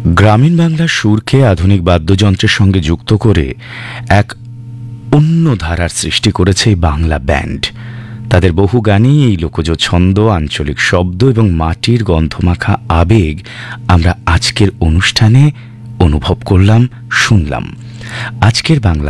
গ্রামীণ বাংলার সুরকে আধুনিক বাদ্যযন্ত্রের সঙ্গে যুক্ত করে এক অন্য ধারার সৃষ্টি করেছে এই বাংলা ব্যান্ড। তাদের বহু গানেই এই লোকজ ছন্দ, আঞ্চলিক শব্দ এবং মাটির গন্ধমাখা আবেগ আমরা আজকের অনুষ্ঠানে অনুভব করলাম, শুনলাম। আজকের বাংলা